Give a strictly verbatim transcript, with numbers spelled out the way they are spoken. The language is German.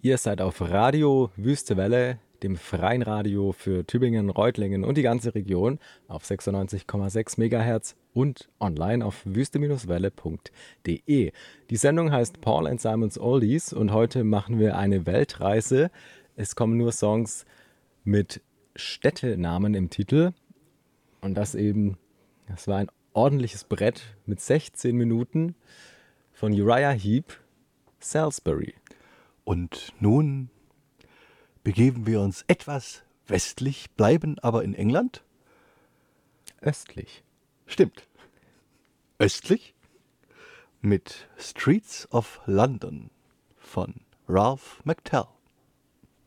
Ihr seid auf Radio Wüste Welle, dem freien Radio für Tübingen, Reutlingen und die ganze Region auf sechsundneunzig Komma sechs Megahertz und online auf wüste-welle punkt de. Die Sendung heißt Paul and Simon's Oldies und heute machen wir eine Weltreise. Es kommen nur Songs mit Städtenamen im Titel und das eben, das war ein ordentliches Brett mit sechzehn Minuten von Uriah Heep, Salisbury. Und nun begeben wir uns etwas westlich, bleiben aber in England. Östlich. Stimmt. Östlich mit Streets of London von Ralph McTell.